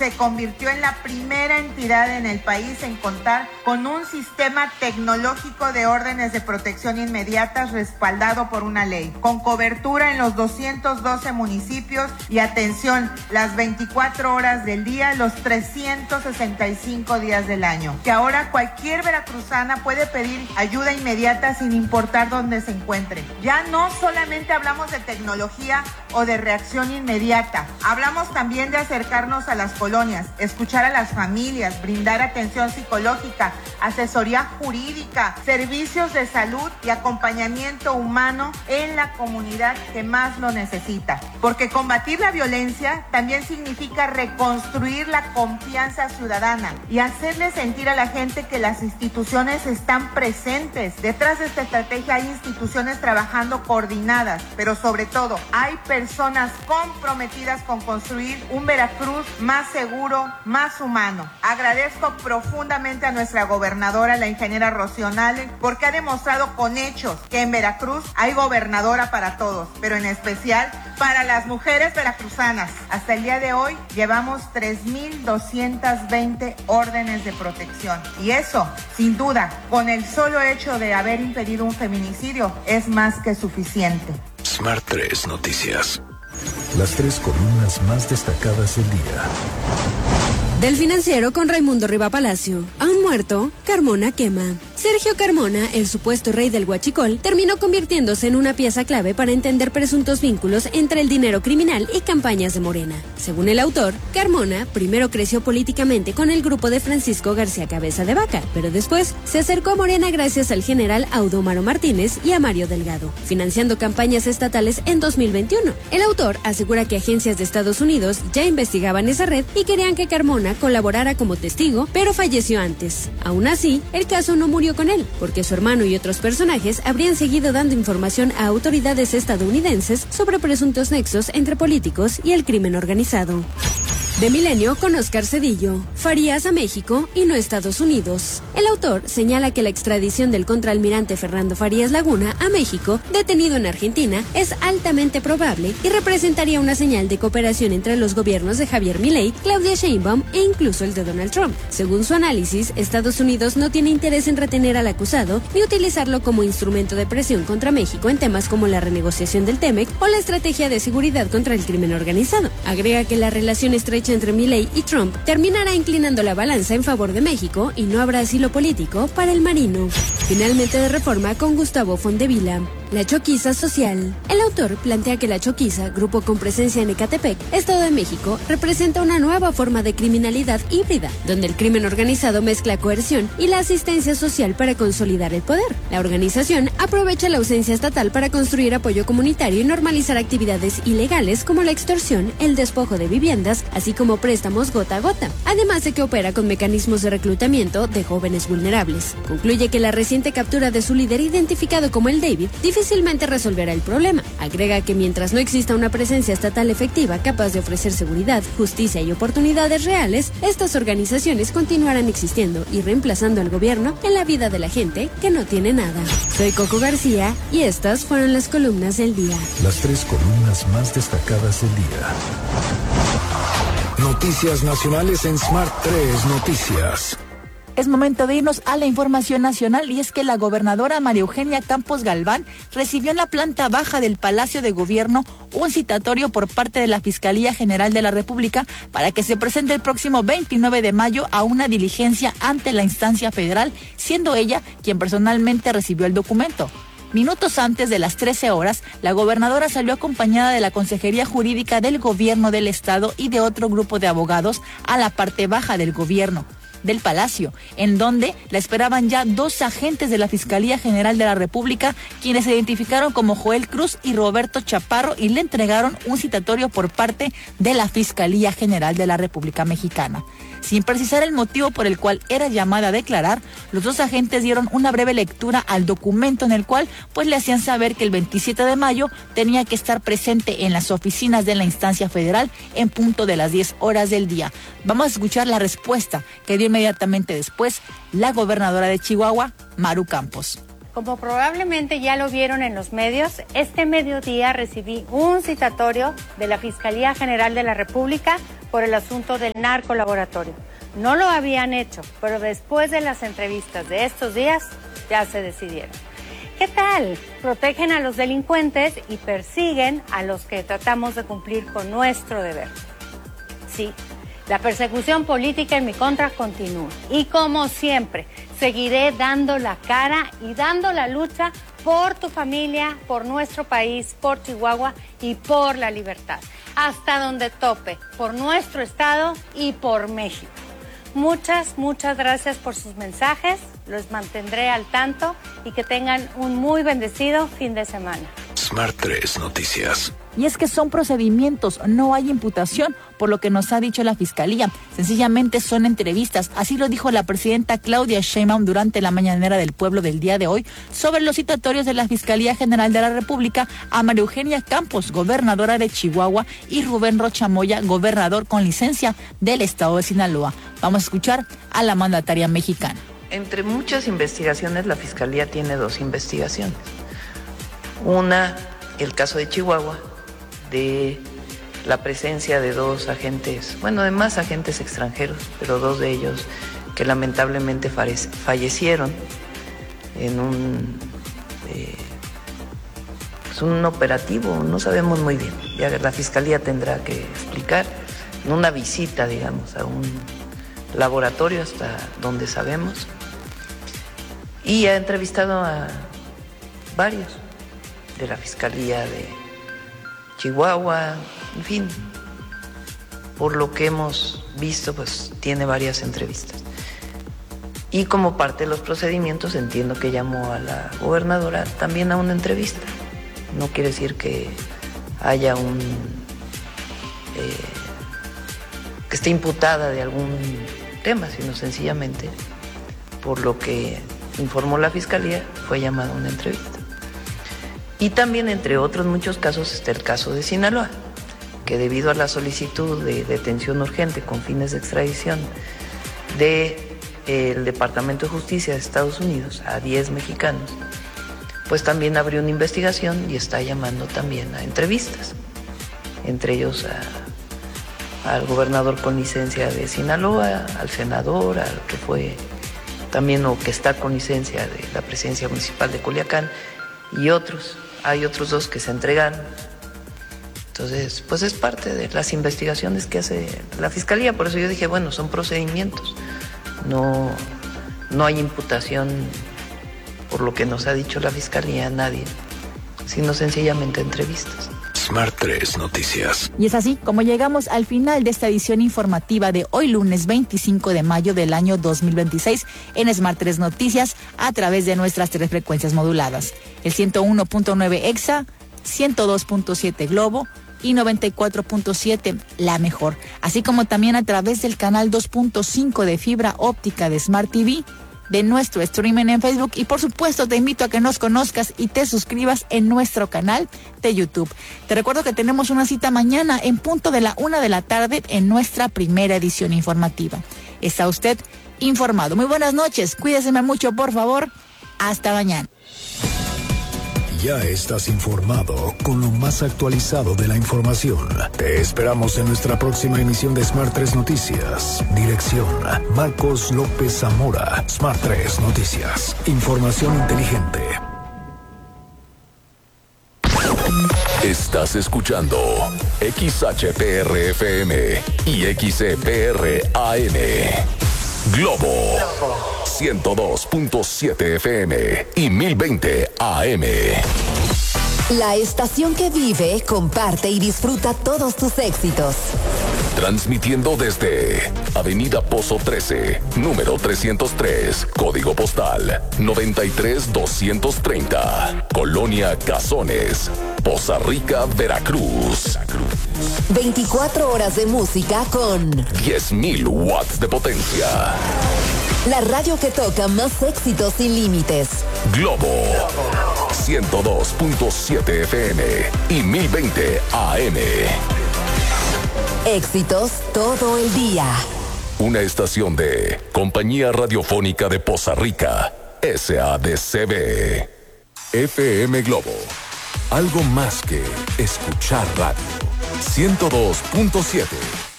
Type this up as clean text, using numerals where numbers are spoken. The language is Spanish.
se convirtió en la primera entidad en el país en contar con un sistema tecnológico de órdenes de protección inmediatas respaldado por una ley, con cobertura en los 212 municipios y atención las 24 horas del día, los 365 días del año. Que ahora cualquier veracruzana puede pedir ayuda inmediata sin importar dónde se encuentre. Ya no solamente hablamos de tecnología o de reacción inmediata, hablamos también de acercarnos a las colonias, escuchar a las familias, brindar atención psicológica, asesoría jurídica, servicios de salud y acompañamiento humano en la comunidad que más lo necesita. Porque combatir la violencia también significa reconstruir la confianza ciudadana y hacerle sentir a la gente que las instituciones están presentes. Detrás de esta estrategia hay instituciones trabajando coordinadas, pero sobre todo hay personas comprometidas con construir un Veracruz más seguro, más humano. Agradezco profundamente a nuestra gobernadora, la ingeniera Rocío Nale, porque ha demostrado con hechos que en Veracruz hay gobernadora para todos, pero en especial para las mujeres veracruzanas. Hasta el día de hoy llevamos 3,220 órdenes de protección. Y eso, sin duda, con el solo hecho de haber impedido un feminicidio, es más que suficiente. Smart 3 Noticias. Las 3 columnas más destacadas del día. Del Financiero con Raimundo Riva Palacio. A un muerto, Carmona quema. Sergio Carmona, el supuesto rey del huachicol, terminó convirtiéndose en una pieza clave para entender presuntos vínculos entre el dinero criminal y campañas de Morena. Según el autor, Carmona primero creció políticamente con el grupo de Francisco García Cabeza de Vaca, pero después se acercó a Morena gracias al general Audomaro Martínez y a Mario Delgado, financiando campañas estatales en 2021. El autor asegura que agencias de Estados Unidos ya investigaban esa red y querían que Carmona colaborara como testigo, pero falleció antes. Aún así, el caso no murió con él, porque su hermano y otros personajes habrían seguido dando información a autoridades estadounidenses sobre presuntos nexos entre políticos y el crimen organizado. De Milenio con Oscar Cedillo. Farías a México y no Estados Unidos. El autor señala que la extradición del contraalmirante Fernando Farías Laguna a México, detenido en Argentina, es altamente probable y representaría una señal de cooperación entre los gobiernos de Javier Milei, Claudia Sheinbaum e incluso el de Donald Trump. Según su análisis, Estados Unidos no tiene interés en retener al acusado ni utilizarlo como instrumento de presión contra México en temas como la renegociación del TEMEC o la estrategia de seguridad contra el crimen organizado. Agrega que la relación estrecha entre Milei y Trump terminará inclinando la balanza en favor de México y no habrá asilo político para el marino. Finalmente de Reforma con Gustavo Fondevila. La choquiza social. El autor plantea que la choquiza, grupo con presencia en Ecatepec, Estado de México, representa una nueva forma de criminalidad híbrida, donde el crimen organizado mezcla coerción y la asistencia social para consolidar el poder. La organización aprovecha la ausencia estatal para construir apoyo comunitario y normalizar actividades ilegales como la extorsión, el despojo de viviendas, así como préstamos gota a gota, además de que opera con mecanismos de reclutamiento de jóvenes vulnerables. Concluye que la reciente captura de su líder, identificado como el David, difícilmente resolverá el problema. Agrega que mientras no exista una presencia estatal efectiva capaz de ofrecer seguridad, justicia y oportunidades reales, estas organizaciones continuarán existiendo y reemplazando al gobierno en la vida de la gente que no tiene nada. Soy Coco García y estas fueron las columnas del día. Las 3 columnas más destacadas del día. Noticias nacionales en Smart 3 Noticias. Es momento de irnos a la información nacional y es que la gobernadora María Eugenia Campos Galván recibió en la planta baja del Palacio de Gobierno un citatorio por parte de la Fiscalía General de la República para que se presente el próximo 29 de mayo a una diligencia ante la instancia federal, siendo ella quien personalmente recibió el documento. Minutos antes de las 13 horas, la gobernadora salió acompañada de la Consejería Jurídica del Gobierno del Estado y de otro grupo de abogados a la parte baja del gobierno del Palacio, en donde la esperaban ya 2 agentes de la Fiscalía General de la República, quienes se identificaron como Joel Cruz y Roberto Chaparro y le entregaron un citatorio por parte de la Fiscalía General de la República Mexicana. Sin precisar el motivo por el cual era llamada a declarar, los 2 agentes dieron una breve lectura al documento en el cual pues le hacían saber que el 27 de mayo tenía que estar presente en las oficinas de la instancia federal en punto de las 10 horas del día. Vamos a escuchar la respuesta que dio inmediatamente después la gobernadora de Chihuahua, Maru Campos. Como probablemente ya lo vieron en los medios, este mediodía recibí un citatorio de la Fiscalía General de la República por el asunto del narcolaboratorio. No lo habían hecho, pero después de las entrevistas de estos días, ya se decidieron. ¿Qué tal? Protegen a los delincuentes y persiguen a los que tratamos de cumplir con nuestro deber. Sí, la persecución política en mi contra continúa. Y como siempre, seguiré dando la cara y dando la lucha por tu familia, por nuestro país, por Chihuahua y por la libertad. Hasta donde tope, por nuestro estado y por México. Muchas gracias por sus mensajes, los mantendré al tanto y que tengan un muy bendecido fin de semana. Smart 3 Noticias. Y es que son procedimientos, no hay imputación, por lo que nos ha dicho la Fiscalía. Sencillamente son entrevistas. Así lo dijo la presidenta Claudia Sheinbaum durante la mañanera del pueblo del día de hoy sobre los citatorios de la Fiscalía General de la República a María Eugenia Campos, gobernadora de Chihuahua, y Rubén Rocha Moya, gobernador con licencia del estado de Sinaloa. Vamos a escuchar a la mandataria mexicana. Entre muchas investigaciones, la Fiscalía tiene 2 investigaciones. Una, el caso de Chihuahua, de la presencia de 2 agentes, de más agentes extranjeros, pero 2 de ellos que lamentablemente fallecieron en un operativo, no sabemos muy bien. Ya la Fiscalía tendrá que explicar, en una visita, digamos, a un laboratorio hasta donde sabemos, y ha entrevistado a varios de la Fiscalía de Chihuahua, en fin, por lo que hemos visto, pues tiene varias entrevistas. Y como parte de los procedimientos, entiendo que llamó a la gobernadora también a una entrevista. No quiere decir que haya que esté imputada de algún tema, sino sencillamente, por lo que informó la Fiscalía, fue llamada a una entrevista. Y también, entre otros muchos casos, está el caso de Sinaloa, que debido a la solicitud de detención urgente con fines de extradición del Departamento de Justicia de Estados Unidos a 10 mexicanos, pues también abrió una investigación y está llamando también a entrevistas, entre ellos al gobernador con licencia de Sinaloa, al senador, al que fue también o que está con licencia de la presidencia municipal de Culiacán y otros. Hay otros 2 que se entregaron. Entonces, pues es parte de las investigaciones que hace la Fiscalía. Por eso yo dije, son procedimientos. No hay imputación, por lo que nos ha dicho la Fiscalía, a nadie, sino sencillamente entrevistas. Smart 3 Noticias. Y es así como llegamos al final de esta edición informativa de hoy lunes 25 de mayo del año 2026 en Smart 3 Noticias a través de nuestras 3 frecuencias moduladas. El 101.9 EXA, 102.7 Globo y 94.7 La Mejor. Así como también a través del canal 2.5 de fibra óptica de Smart TV, de nuestro streaming en Facebook y por supuesto te invito a que nos conozcas y te suscribas en nuestro canal de YouTube. Te recuerdo que tenemos una cita mañana en punto de la 1 de la tarde en nuestra primera edición informativa. Está usted informado. Muy buenas noches, cuídese mucho por favor. Hasta mañana. Ya estás informado con lo más actualizado de la información. Te esperamos en nuestra próxima emisión de Smart 3 Noticias. Dirección: Marcos López Zamora. Smart 3 Noticias. Información inteligente. Estás escuchando XHPR-FM y XCPR-AM. Globo 102.7 FM y 1020 AM. La estación que vive, comparte y disfruta todos tus éxitos. Transmitiendo desde Avenida Pozo 13, número 303, código postal 93230, Colonia Cazones, Poza Rica, Veracruz. 24 horas de música con 10.000 watts de potencia. La radio que toca más éxitos sin límites. Globo 102.7 FM y 1020 AM. Éxitos todo el día. Una estación de Compañía Radiofónica de Poza Rica, SADCB. FM Globo. Algo más que escuchar radio. 102.7.